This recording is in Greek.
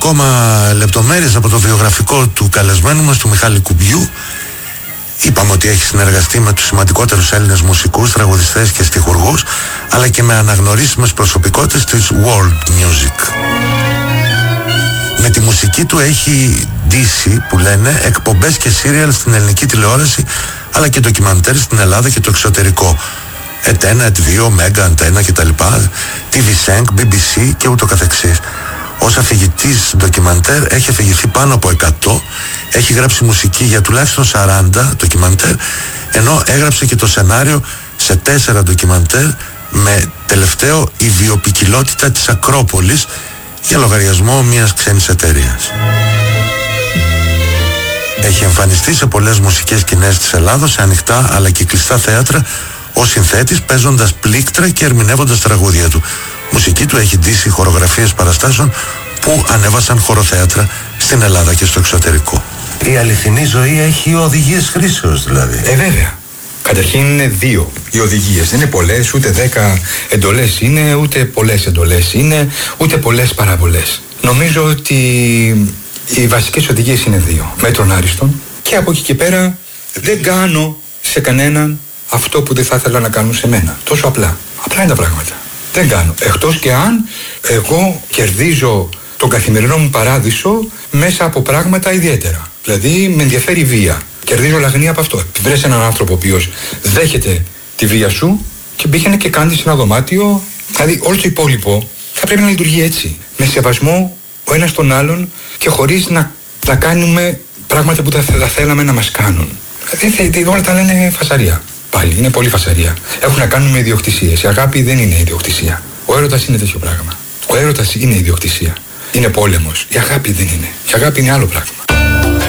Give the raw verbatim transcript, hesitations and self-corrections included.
Ακόμα λεπτομέρειες από το βιογραφικό του καλεσμένου μας, του Μιχάλη Κουμπιού. Είπαμε ότι έχει συνεργαστεί με τους σημαντικότερους Έλληνες μουσικούς, τραγουδιστές και στιχουργούς, αλλά και με αναγνωρίσιμες προσωπικότητες της world music. Με τη μουσική του έχει ντύσει, που λένε, εκπομπές και σύριαλ στην ελληνική τηλεόραση, αλλά και ντοκιμαντέρ στην Ελλάδα και το εξωτερικό. ΕΤ ένα, ΕΤ δύο, Μέγκα, Αντένα κτλ. τι βι Sync, μπι μπι σι και ούτω καθεξής. Ως αφηγητής ντοκιμαντέρ έχει αφηγηθεί πάνω από εκατό, έχει γράψει μουσική για τουλάχιστον σαράντα ντοκιμαντέρ, ενώ έγραψε και το σενάριο σε τέσσερα ντοκιμαντέρ, με τελευταίο η βιοποικιλότητα της Ακρόπολης, για λογαριασμό μιας ξένης εταιρείας. Έχει εμφανιστεί σε πολλές μουσικές σκηνές της Ελλάδος, σε ανοιχτά αλλά και κλειστά θέατρα, ως συνθέτης, παίζοντας πλήκτρα και ερμηνεύοντας τραγούδια του. Μουσική του έχει ντύσει χορογραφίες παραστάσεων που ανέβασαν χωροθέατρα στην Ελλάδα και στο εξωτερικό. Η αληθινή ζωή έχει οδηγίες χρήσεως, δηλαδή. Ε, βέβαια. Καταρχήν είναι δύο οι οδηγίες. Δεν είναι πολλές, ούτε δέκα εντολές είναι, ούτε πολλές εντολές είναι, ούτε πολλές παραβολές. Νομίζω ότι οι βασικές οδηγίες είναι δύο. Μέτρον άριστον. Και από εκεί και πέρα δεν κάνω σε κανέναν αυτό που δεν θα ήθελα να κάνουν σε μένα. Τόσο απλά. Απλά είναι τα πράγματα. Δεν κάνω. Εκτός και αν εγώ κερδίζω τον καθημερινό μου παράδεισο μέσα από πράγματα ιδιαίτερα. Δηλαδή με ενδιαφέρει βία. Κερδίζω λαγνία από αυτό. Βρες έναν άνθρωπο ο οποίος δέχεται τη βία σου και πήγαινε και κάνει σε ένα δωμάτιο. Δηλαδή όλο το υπόλοιπο θα πρέπει να λειτουργεί έτσι. Με σεβασμό ο ένας τον άλλον και χωρίς να, να κάνουμε πράγματα που θα, θα θέλαμε να μας κάνουν. Δηλαδή όλα τα λένε φασαρία. Πάλι είναι πολύ φασαρία. Έχουν να κάνουν με ιδιοκτησίες. Η αγάπη δεν είναι ιδιοκτησία. Ο έρωτας είναι τέτοιο πράγμα. Ο έρωτας είναι ιδιοκτησία. Είναι πόλεμος. Η αγάπη δεν είναι. Η αγάπη είναι άλλο πράγμα.